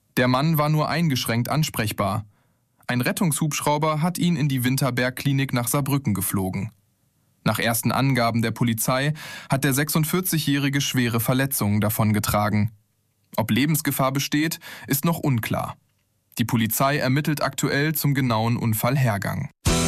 Der Mann war nur eingeschränkt ansprechbar. Ein Rettungshubschrauber hat ihn in die Winterberg-Klinik nach Saarbrücken geflogen. Nach ersten Angaben der Polizei hat der 46-Jährige schwere Verletzungen davongetragen. Ob Lebensgefahr besteht, ist noch unklar. Die Polizei ermittelt aktuell zum genauen Unfallhergang.